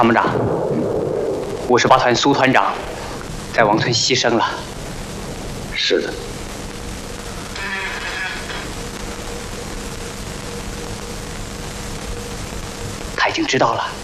参谋长，58团苏团长在王村牺牲了。 是的。 他已经知道了。